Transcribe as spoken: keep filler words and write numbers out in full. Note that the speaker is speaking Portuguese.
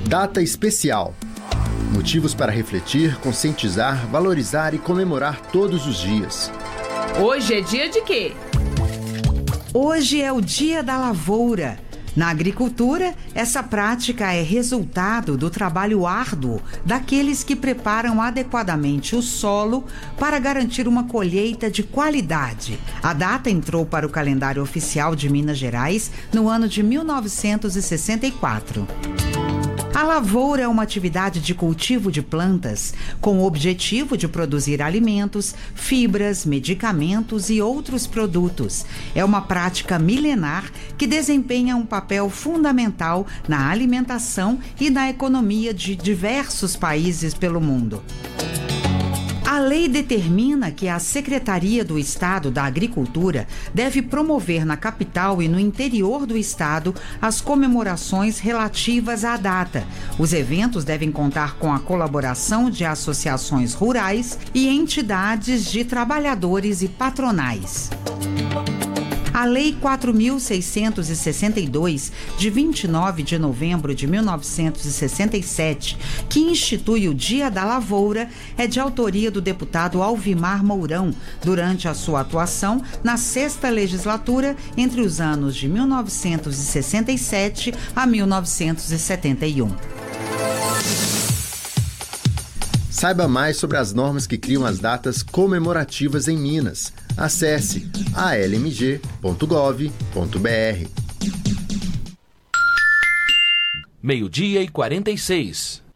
Data especial. Motivos para refletir, conscientizar, valorizar e comemorar todos os dias. Hoje é dia de quê? Hoje é o Dia da Lavoura. Na agricultura, essa prática é resultado do trabalho árduo daqueles que preparam adequadamente o solo para garantir uma colheita de qualidade. A data entrou para o calendário oficial de Minas Gerais no ano de mil novecentos e sessenta e quatro. A lavoura é uma atividade de cultivo de plantas com o objetivo de produzir alimentos, fibras, medicamentos e outros produtos. É uma prática milenar que desempenha um papel fundamental na alimentação e na economia de diversos países pelo mundo. A lei determina que a Secretaria do Estado da Agricultura deve promover na capital e no interior do estado as comemorações relativas à data. Os eventos devem contar com a colaboração de associações rurais e entidades de trabalhadores e patronais. A Lei quatro mil seiscentos e sessenta e dois, de vinte e nove de novembro de mil novecentos e sessenta e sete, que institui o Dia da Lavoura, é de autoria do deputado Alvimar Mourão, durante a sua atuação na sexta legislatura entre os anos de mil novecentos e sessenta e sete a mil novecentos e setenta e um. Saiba mais sobre as normas que criam as datas comemorativas em Minas. Acesse a l m g ponto gov ponto b r. Meio-dia e quarenta e seis.